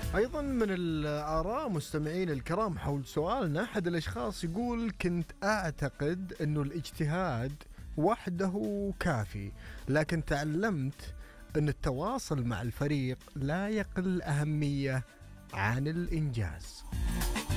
أيضا من الآراء مستمعين الكرام حول سؤالنا، أحد الأشخاص يقول: كنت أعتقد أنه الاجتهاد وحده كافي، لكن تعلمت أن التواصل مع الفريق لا يقل أهمية عن الإنجاز.